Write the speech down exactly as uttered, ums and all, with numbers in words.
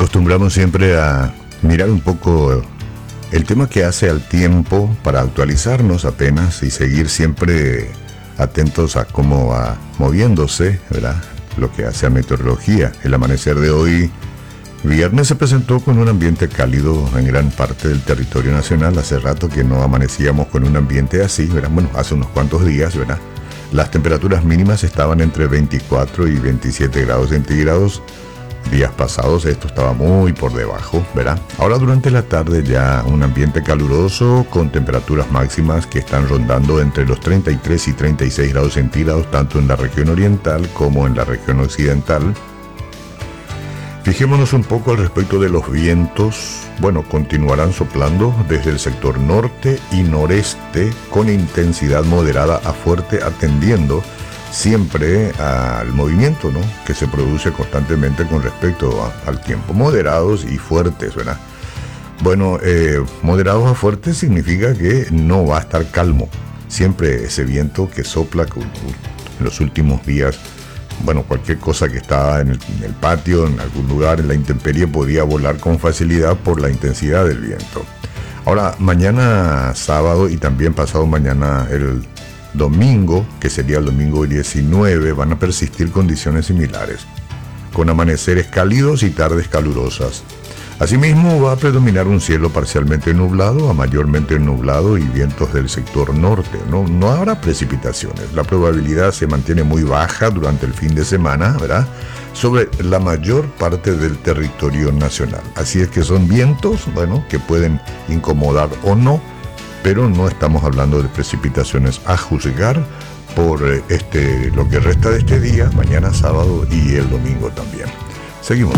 Acostumbramos siempre a mirar un poco el tema que hace al tiempo para actualizarnos apenas y seguir siempre atentos a cómo va moviéndose, ¿verdad? Lo que hace a meteorología. El amanecer de hoy, viernes, se presentó con un ambiente cálido en gran parte del territorio nacional. Hace rato que no amanecíamos con un ambiente así, ¿verdad? Bueno, hace unos cuantos días, ¿verdad? Las temperaturas mínimas estaban entre veinticuatro y veintisiete grados centígrados. Días pasados esto estaba muy por debajo, ¿verdad? Ahora durante la tarde ya un ambiente caluroso con temperaturas máximas que están rondando entre los treinta y tres y treinta y seis grados centígrados, tanto en la región oriental como en la región occidental. Fijémonos un poco al respecto de los vientos. Bueno, continuarán soplando desde el sector norte y noreste con intensidad moderada a fuerte, atendiendo siempre al movimiento, ¿no?, que se produce constantemente con respecto a, al tiempo. Moderados y fuertes, ¿verdad? Bueno, eh, moderados a fuertes significa que no va a estar calmo. Siempre ese viento que sopla en los últimos días. Bueno, cualquier cosa que estaba en el, en el patio, en algún lugar, en la intemperie, podía volar con facilidad por la intensidad del viento. Ahora, mañana sábado y también pasado mañana el domingo, que sería el domingo diecinueve, van a persistir condiciones similares, con amaneceres cálidos y tardes calurosas. Asimismo, va a predominar un cielo parcialmente nublado a mayormente nublado y vientos del sector norte. No, no habrá precipitaciones. La probabilidad se mantiene muy baja durante el fin de semana, ¿verdad?, sobre la mayor parte del territorio nacional. Así es que son vientos, bueno, que pueden incomodar o no, pero no estamos hablando de precipitaciones a juzgar por este, lo que resta de este día, mañana sábado y el domingo también. Seguimos.